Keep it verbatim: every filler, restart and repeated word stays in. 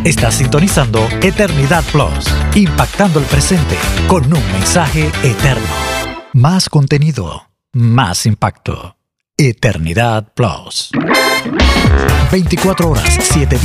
Estás sintonizando Eternidad Plus, impactando el presente con un mensaje eterno. Más contenido, más impacto. Eternidad Plus. veinticuatro horas, siete días.